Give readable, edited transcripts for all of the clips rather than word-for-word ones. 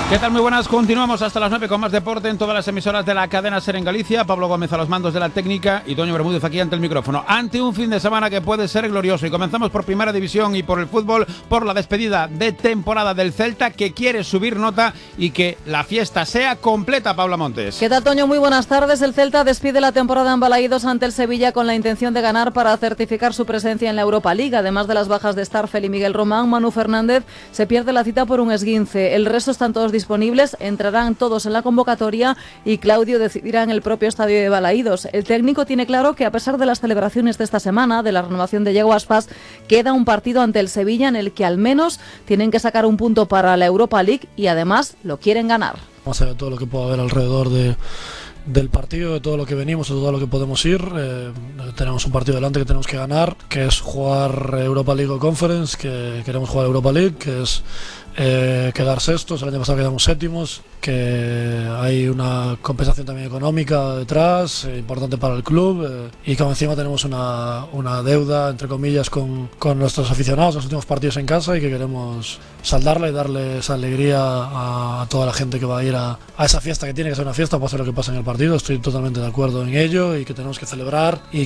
¿Qué tal? Muy buenas, continuamos hasta las 9 con más deporte en todas las emisoras de la cadena SER en Galicia. Pablo Gómez a los mandos de la técnica y Toño Bermúdez aquí ante el micrófono. Ante un fin de semana que puede ser glorioso, y comenzamos por Primera División y por el fútbol, por la despedida de temporada del Celta, que quiere subir nota y que la fiesta sea completa. Paula Montes. ¿Qué tal, Toño? Muy buenas tardes. El Celta despide la temporada en Balaídos ante el Sevilla con la intención de ganar para certificar su presencia en la Europa League. Además de las bajas de Starfel y Miguel Román, Manu Fernández se pierde la cita por un esguince. El resto están todos disponibles, entrarán todos en la convocatoria y Claudio decidirá en el propio estadio de Balaídos. El técnico tiene claro que a pesar de las celebraciones de esta semana, de la renovación de Yago Aspas, queda un partido ante el Sevilla en el que al menos tienen que sacar un punto para la Europa League y además lo quieren ganar. Vamos a ver todo lo que pueda haber alrededor del partido, de todo lo que venimos, de todo lo que podemos ir. Tenemos un partido delante que tenemos que ganar, que es jugar Europa League o Conference, que queremos jugar Europa League, que es quedar sextos. El año pasado quedamos séptimos, que hay una compensación también económica detrás, importante para el club, y como encima tenemos una deuda, entre comillas, con nuestros aficionados, los últimos partidos en casa, y que queremos saldarla y darle esa alegría a toda la gente que va a ir a esa fiesta, que tiene que ser una fiesta, pase lo que pase en el partido. Estoy totalmente de acuerdo en ello, y que tenemos que celebrar, y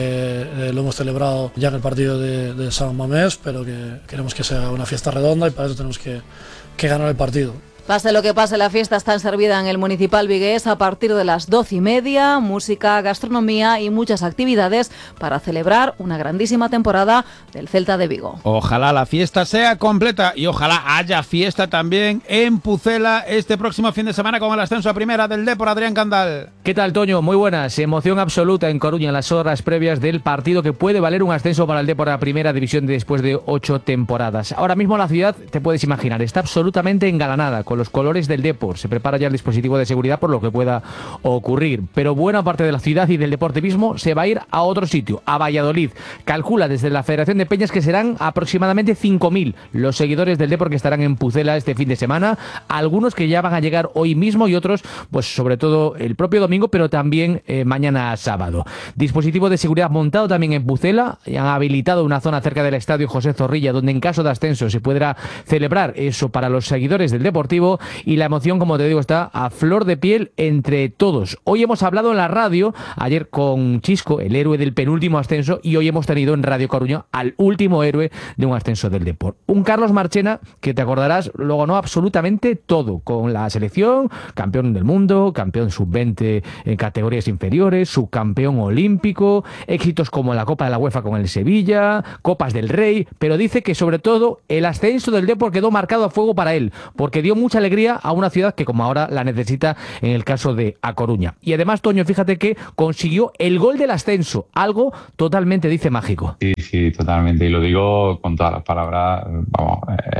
que lo hemos celebrado ya en el partido de San Mamés, pero que queremos que sea una fiesta redonda, y para eso tenemos que ganar el partido. Pase lo que pase, la fiesta está servida en el Municipal Vigués a partir de las 12:30, música, gastronomía y muchas actividades para celebrar una grandísima temporada del Celta de Vigo. Ojalá la fiesta sea completa y ojalá haya fiesta también en Pucela este próximo fin de semana con el ascenso a primera del Depor. Adrián Candal. ¿Qué tal, Toño? Muy buenas. Emoción absoluta en Coruña en las horas previas del partido que puede valer un ascenso para el Depor a primera división después de 8 temporadas. Ahora mismo la ciudad, te puedes imaginar, está absolutamente engalanada con los colores del Depor. Se prepara ya el dispositivo de seguridad por lo que pueda ocurrir, pero buena parte de la ciudad y del deportivismo se va a ir a otro sitio, a Valladolid. Calcula desde la Federación de Peñas que serán aproximadamente 5.000 los seguidores del Depor que estarán en Pucela este fin de semana, algunos que ya van a llegar hoy mismo y otros pues sobre todo el propio domingo, pero también mañana sábado. Dispositivo de seguridad montado también en Pucela, han habilitado una zona cerca del estadio José Zorrilla donde en caso de ascenso se podrá celebrar eso para los seguidores del Deportivo, y la emoción, como te digo, está a flor de piel entre todos. Hoy hemos hablado en la radio, ayer con Chisco, el héroe del penúltimo ascenso, y hoy hemos tenido en Radio Coruña al último héroe de un ascenso del Depor. Un Carlos Marchena que, te acordarás, lo ganó absolutamente todo con la selección, campeón del mundo, campeón sub-20 en categorías inferiores, subcampeón olímpico, éxitos como la Copa de la UEFA con el Sevilla, Copas del Rey, pero dice que sobre todo el ascenso del Depor quedó marcado a fuego para él, porque dio mucha alegría a una ciudad que como ahora la necesita en el caso de A Coruña. Y además, Toño, fíjate que consiguió el gol del ascenso, algo totalmente, dice, mágico. Sí, totalmente, y lo digo con todas las palabras. Vamos,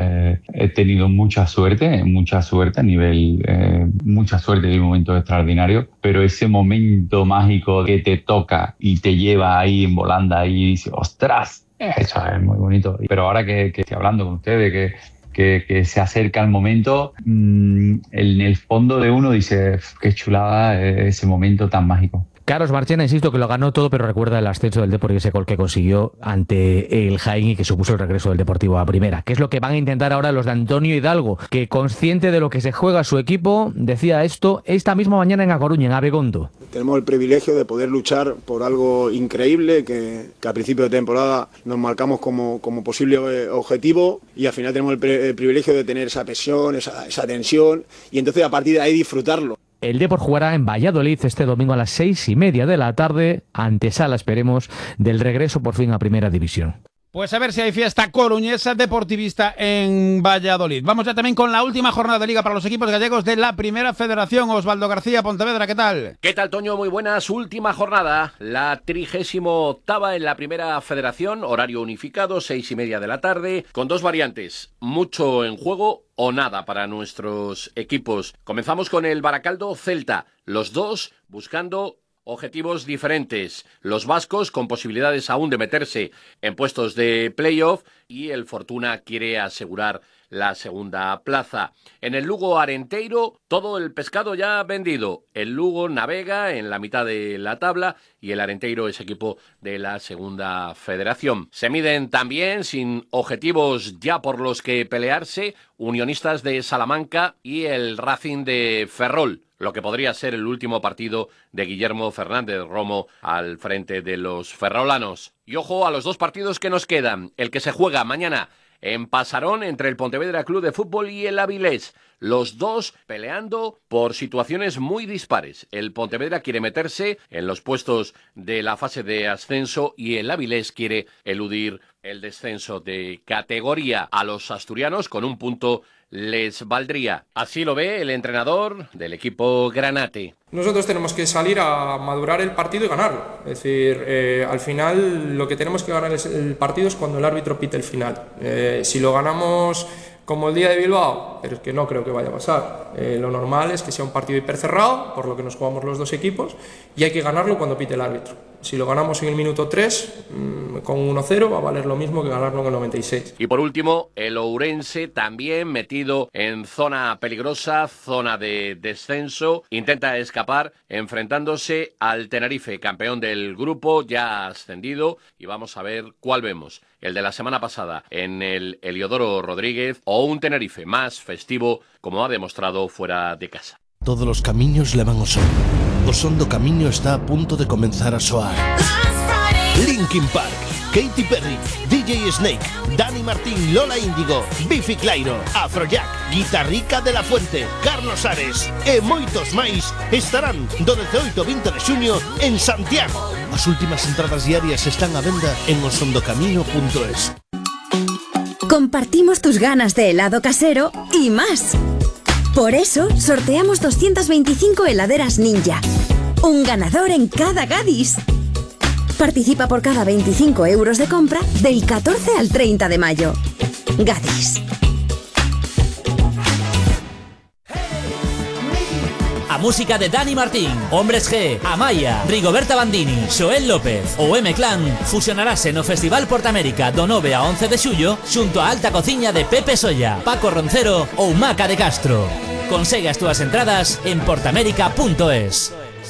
he tenido mucha suerte a nivel, mucha suerte de momentos extraordinarios, pero ese momento mágico que te toca y te lleva ahí en volanda y dices, ¡ostras! Eso es muy bonito. Pero ahora que estoy hablando con ustedes, que se acerca el momento, en el fondo de uno dice, qué chulada ese momento tan mágico. Carlos Marchena, insisto, que lo ganó todo, pero recuerda el ascenso del Depor y ese gol que consiguió ante el Jaén y que supuso el regreso del Deportivo a primera. ¿Qué es lo que van a intentar ahora los de Antonio Hidalgo? Que, consciente de lo que se juega su equipo, decía esto esta misma mañana en A Coruña, en Abegondo. Tenemos el privilegio de poder luchar por algo increíble que a principio de temporada nos marcamos como posible objetivo, y al final tenemos el privilegio de tener esa presión, esa tensión, y entonces a partir de ahí disfrutarlo. El Depor jugará en Valladolid este domingo a las 6:30 de la tarde, antesala, esperemos, del regreso por fin a Primera División. Pues a ver si hay fiesta coruñesa deportivista en Valladolid. Vamos ya también con la última jornada de Liga para los equipos gallegos de la Primera Federación. Osvaldo García, Pontevedra, ¿qué tal? ¿Qué tal, Toño? Muy buenas. Última jornada, la 38ª en la Primera Federación, horario unificado, 6:30 de la tarde, con dos variantes, mucho en juego o nada para nuestros equipos. Comenzamos con el Baracaldo Celta, los dos buscando objetivos diferentes. Los vascos con posibilidades aún de meterse en puestos de playoff, y el Fortuna quiere asegurar la segunda plaza. En el Lugo Arenteiro, todo el pescado ya vendido. El Lugo navega en la mitad de la tabla y el Arenteiro es equipo de la segunda federación. Se miden también, sin objetivos ya por los que pelearse, Unionistas de Salamanca y el Racing de Ferrol, lo que podría ser el último partido de Guillermo Fernández Romo al frente de los ferrolanos. Y ojo a los dos partidos que nos quedan. El que se juega mañana en Pasarón entre el Pontevedra Club de Fútbol y el Avilés. Los dos peleando por situaciones muy dispares. El Pontevedra quiere meterse en los puestos de la fase de ascenso y el Avilés quiere eludir el descenso de categoría. A los asturianos con un punto les valdría. Así lo ve el entrenador del equipo granate. Nosotros tenemos que salir a madurar el partido y ganarlo. Es decir, al final lo que tenemos que ganar es el partido es cuando el árbitro pite el final. Si lo ganamos como el día de Bilbao, pero es que no creo que vaya a pasar. Lo normal es que sea un partido hipercerrado, por lo que nos jugamos los dos equipos, y hay que ganarlo cuando pite el árbitro. Si lo ganamos en el minuto 3, con 1-0, va a valer lo mismo que ganarlo en el 96. Y por último, el Ourense, también metido en zona peligrosa, zona de descenso, intenta escapar enfrentándose al Tenerife, campeón del grupo, ya ascendido, y vamos a ver cuál vemos. El de la semana pasada en el Heliodoro Rodríguez o un Tenerife más festivo, como ha demostrado fuera de casa. Todos los camiños levan ao sol. O son do camiño está a punto de comenzar a soar. Linkin Park, Katy Perry, DJ Snake, Dani Martín, Lola Índigo, Biffy Clyro, Afrojack, Guitarrica de la Fuente, Carlos Ares e moitos máis estarán do 18 ao 20 de xuño en Santiago. As últimas entradas diarias están a venda en osondocamiño.es. Compartimos tus ganas de helado casero y más. Por eso, sorteamos 225 heladeras Ninja. Un ganador en cada Gadis. Participa por cada 25 euros de compra del 14 al 30 de mayo. Gadis. A música de Dani Martín, Hombres G, Amaya, Rigoberta Bandini, Xoel López ou M-Clan fusionarase no Festival Portamérica do 9 a 11 de xullo xunto a alta cociña de Pepe Solla, Paco Roncero ou Maca de Castro. Consegue as túas entradas en portamérica.es.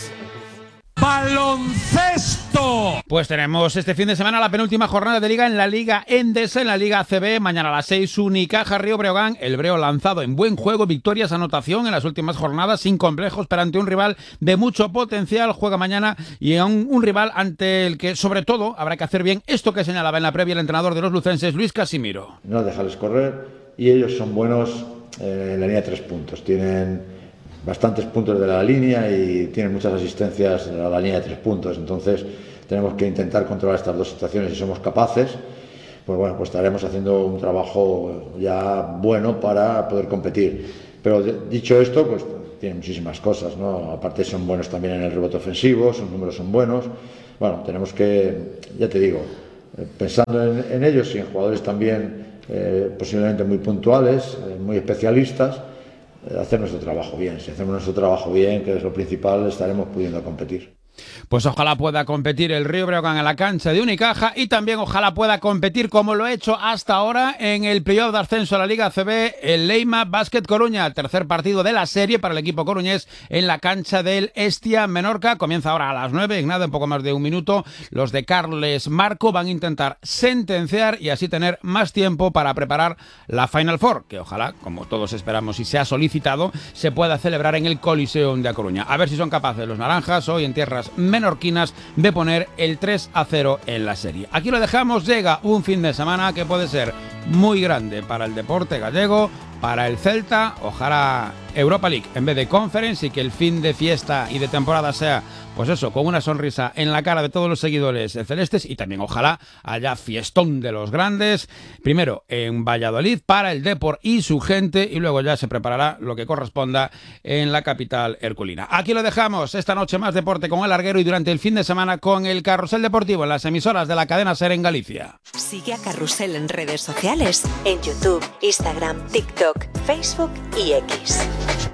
¡Baloncesto! Pues tenemos este fin de semana la penúltima jornada de Liga en la Liga Endesa, en la Liga ACB. Mañana a las 6, Unicaja Río Breogán. El Breo lanzado en buen juego, victorias, anotación en las últimas jornadas, sin complejos, pero ante un rival de mucho potencial. Juega mañana y un rival ante el que, sobre todo, habrá que hacer bien esto que señalaba en la previa el entrenador de los lucenses, Luis Casimiro. No dejarles correr, y ellos son buenos en la línea de 3 puntos. Tienen bastantes puntos de la línea y tienen muchas asistencias a la línea de 3 puntos. Entonces tenemos que intentar controlar estas dos situaciones. Si somos capaces, pues bueno, pues estaremos haciendo un trabajo ya bueno para poder competir. Pero dicho esto, pues tienen muchísimas cosas, ¿no? Aparte son buenos también en el rebote ofensivo, sus números son buenos. Bueno, tenemos que, ya te digo, pensando en ellos y en jugadores también posiblemente muy puntuales, muy especialistas, hacer nuestro trabajo bien. Si hacemos nuestro trabajo bien, que es lo principal, estaremos pudiendo competir. Pues ojalá pueda competir el Río Breogán en la cancha de Unicaja y también ojalá pueda competir, como lo ha hecho hasta ahora, en el playoff de ascenso a la Liga ACB, el Leima Basket Coruña, el tercer partido de la serie para el equipo coruñés en la cancha del Estia Menorca. Comienza ahora a las 9, en nada, un poco más de un minuto. Los de Carles Marco van a intentar sentenciar y así tener más tiempo para preparar la Final Four, que ojalá, como todos esperamos y se ha solicitado, se pueda celebrar en el Coliseum de A Coruña. A ver si son capaces los naranjas hoy en tierras menorquinas de poner el 3-0 en la serie. Aquí lo dejamos. Llega un fin de semana que puede ser muy grande para el deporte gallego, para el Celta. Ojalá Europa League en vez de Conference y que el fin de fiesta y de temporada sea, pues eso, con una sonrisa en la cara de todos los seguidores celestes, y también ojalá haya fiestón de los grandes, primero en Valladolid para el Depor y su gente, y luego ya se preparará lo que corresponda en la capital herculina. Aquí lo dejamos. Esta noche más deporte con el larguero y durante el fin de semana con el Carrusel Deportivo en las emisoras de la cadena SER en Galicia. Sigue a Carrusel en redes sociales, en YouTube, Instagram, TikTok, Facebook y X.